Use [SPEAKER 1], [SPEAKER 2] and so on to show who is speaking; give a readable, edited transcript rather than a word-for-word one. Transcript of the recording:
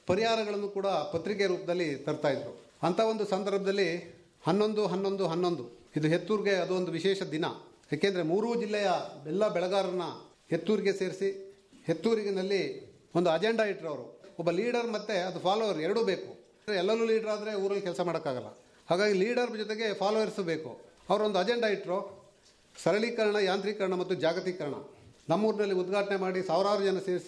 [SPEAKER 1] ಪರಿಹಾರಗಳನ್ನು ಕೂಡ ಪತ್ರಿಕೆ ರೂಪದಲ್ಲಿ ತರ್ತಾ ಇದ್ರು. ಅಂಥ ಒಂದು ಸಂದರ್ಭದಲ್ಲಿ 11/11/11 ಇದು ಹೆತ್ತೂರಿಗೆ ಅದೊಂದು ವಿಶೇಷ ದಿನ. ಏಕೆಂದರೆ 3 ಜಿಲ್ಲೆಯ ಎಲ್ಲ ಬೆಳೆಗಾರರನ್ನ ಹೆತ್ತೂರಿಗೆ ಸೇರಿಸಿ ಹೆತ್ತೂರಿನಲ್ಲಿ ಒಂದು ಅಜೆಂಡಾ ಇಟ್ಟರು. ಅವರು ಒಬ್ಬ ಲೀಡರ್ ಮತ್ತು ಅದು ಫಾಲೋವರ್ ಎರಡೂ ಬೇಕು. ಎಲ್ಲರೂ ಲೀಡರ್ ಆದರೆ ಊರಲ್ಲಿ ಕೆಲಸ ಮಾಡೋಕ್ಕಾಗಲ್ಲ. ಹಾಗಾಗಿ ಲೀಡರ್ ಜೊತೆಗೆ ಫಾಲೋವರ್ಸು ಬೇಕು. ಅವರೊಂದು ಅಜೆಂಡಾ ಇಟ್ಟರು, ಸರಳೀಕರಣ, ಯಾಂತ್ರೀಕರಣ ಮತ್ತು ಜಾಗತೀಕರಣ. ನಮ್ಮೂರಿನಲ್ಲಿ ಉದ್ಘಾಟನೆ ಮಾಡಿ ಸಾವಿರಾರು ಜನ ಸೇರಿಸಿ